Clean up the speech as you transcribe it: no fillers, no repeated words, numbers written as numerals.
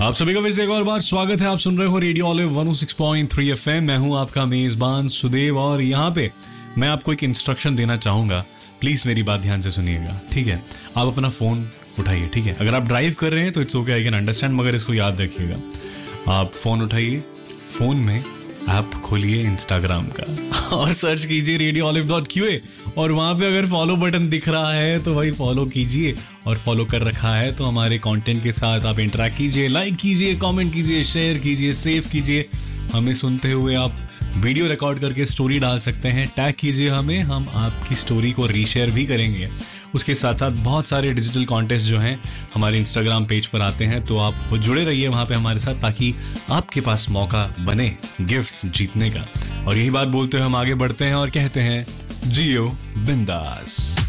आप सभी का फिर से एक और बार स्वागत है। आप सुन रहे हो रेडियो ऑलिव 106.3 FM। मैं हूं आपका मेजबान सुदेव और यहाँ पे मैं आपको एक इंस्ट्रक्शन देना चाहूंगा। प्लीज मेरी बात ध्यान से सुनिएगा, ठीक है? आप अपना फोन उठाइए, ठीक है? अगर आप ड्राइव कर रहे हैं तो it's okay, I can understand, मगर इसको याद रखिएगा। आप फोन उठाइए, फोन में ऐप खोलिए इंस्टाग्राम का और सर्च कीजिए radiolive.qa और वहां पे अगर फॉलो बटन दिख रहा है तो भाई फॉलो कीजिए। और फॉलो कर रखा है तो हमारे कंटेंट के साथ आप इंटरेक्ट कीजिए, लाइक कीजिए, कमेंट कीजिए, शेयर कीजिए, सेव कीजिए। हमें सुनते हुए आप वीडियो रिकॉर्ड करके स्टोरी डाल सकते हैं, टैग कीजिए हमें, हम आपकी स्टोरी को रीशेयर भी करेंगे। उसके साथ साथ बहुत सारे डिजिटल कॉन्टेस्ट जो हैं हमारे इंस्टाग्राम पेज पर आते हैं, तो आप जुड़े रहिए वहाँ पे हमारे साथ, ताकि आपके पास मौका बने गिफ्ट्स जीतने का। और यही बात बोलते हुए हम आगे बढ़ते हैं और कहते हैं जियो बिंदास।